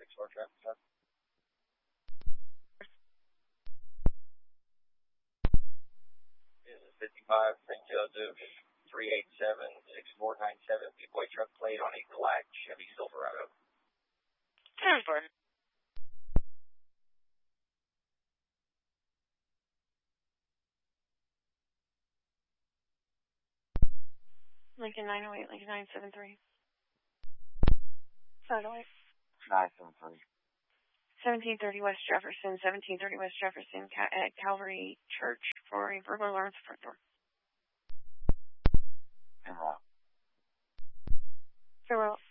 6-4 traffic stop. This is 55 St. Joseph 387-6497 Big-Boy truck plate on a black Chevy Silverado. 10-4. Lincoln 908, Lincoln 973. 508. 973. 1730 West Jefferson, 1730 West Jefferson at Calvary Church for a burglar alarm at the front door. En route. Farewell.